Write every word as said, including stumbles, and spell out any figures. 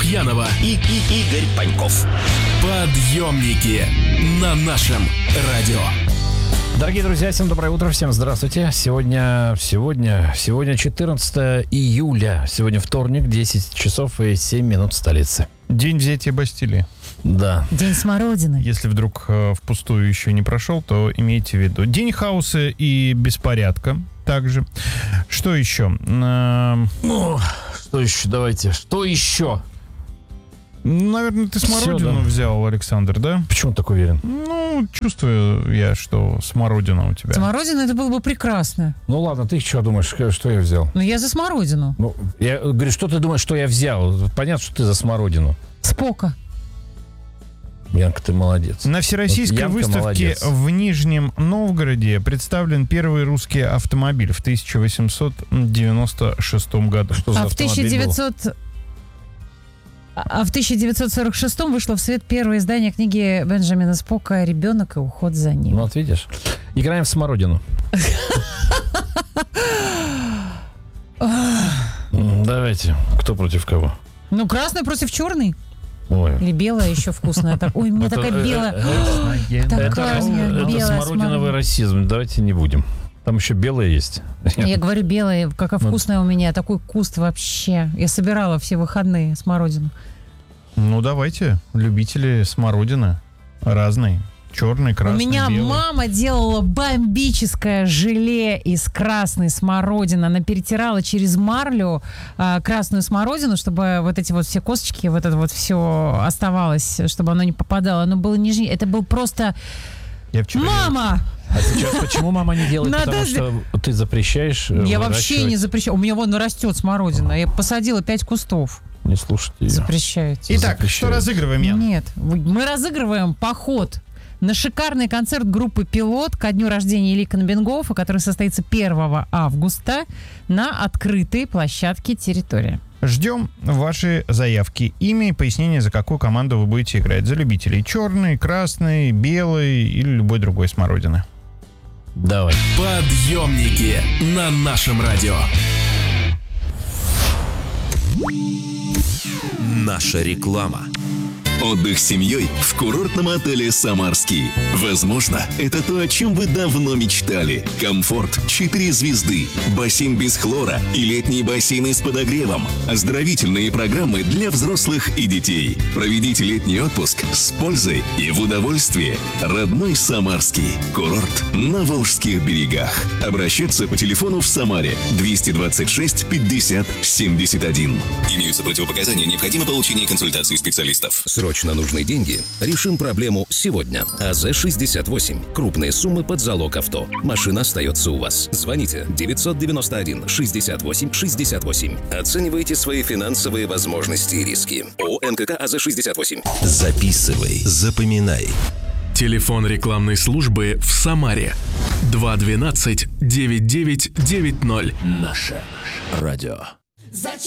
Лукьянова и, и Игорь Паньков. Подъемники на нашем радио. Дорогие друзья, всем доброе утро, всем здравствуйте. Сегодня, сегодня, сегодня четырнадцатое июля. Сегодня вторник, десять часов и семь минут в столице. День взятия Бастилии. Да. День смородины. Если вдруг э, впустую еще не прошел, то имейте в виду. День хаоса и беспорядка также. Что еще? Э, Ну, что еще? Давайте. Что еще? наверное, ты смородину Всё, да. взял, Александр, да? Почему так уверен? Ну, чувствую я, что смородина у тебя. Смородина, это было бы прекрасно. Ну ладно, ты что думаешь, что я взял? Но я за смородину. Ну, я говорю, что ты думаешь, что я взял? Понятно, что ты за смородину. Спока. Янка, ты молодец. На всероссийской Вот Янка выставке молодец. в Нижнем Новгороде представлен первый русский автомобиль в тысяча восемьсот девяносто шестом году. Что за А в автомобиль был? тысяча девятьсот... А в тысяча девятьсот сорок шестом вышло в свет первое издание книги Бенджамина Спока «Ребенок и уход за ним». Ну, вот видишь. Играем в смородину. М, Давайте. Кто против кого? Ну, красный против черный. Ой. Или белая еще вкусная. Так- Ой, у меня Это, такая э, белая. э, Такая Это, у меня это белая смородиновый смородина. расизм. Давайте не будем. Там еще белое есть. Я говорю белая, какая Ну. вкусная у меня. Такой куст вообще. Я собирала все выходные смородину. Ну, давайте, любители смородины разные. Черный, красный, У меня белый. мама делала бомбическое желе из красной смородины. Она перетирала через марлю а, красную смородину, чтобы вот эти вот все косточки, вот это вот все оставалось, чтобы оно не попадало. Оно было нижнее. Это был просто... Я вчера Мама! А сейчас почему мама не делает? Надо Потому же- что ты запрещаешь. э, Я вообще не выращивать. запрещаю. У меня вон растет смородина. Я посадила пять кустов. Не слушайте ее. Запрещаете. Итак, запрещаю. что разыгрываем, Ян? Нет, мы разыгрываем поход на шикарный концерт группы «Пилот» ко дню рождения Ильи Конбингофа, который состоится первого августа на открытой площадке «Территория». Ждем ваши заявки, имя и пояснение, за какую команду вы будете играть. За любителей черный, красный, белый или любой другой смородины. Давай. Подъемники на нашем радио. Наша реклама. Отдых с семьей в курортном отеле «Самарский». Возможно, это то, о чем вы давно мечтали. Комфорт, четыре звезды, бассейн без хлора и летние бассейны с подогревом. Оздоровительные программы для взрослых и детей. Проведите летний отпуск с пользой и в удовольствии. Родной «Самарский». Курорт на Волжских берегах. Обращаться по телефону в Самаре двести двадцать шесть пятьдесят семьдесят один. Имеются противопоказания, необходимо получение консультации специалистов. Срочно нужны деньги? Решим проблему сегодня. АЗ шестьдесят восемь. Крупные суммы под залог авто. Машина остается у вас. Звоните девятьсот девяносто один шестьдесят восемь шестьдесят восемь. Оценивайте свои финансовые возможности и риски. ООО НКК АЗ шестьдесят восемь. Записывай, запоминай. Телефон рекламной службы в Самаре. два двенадцать девять девять девять ноль. Наше радио. Зачем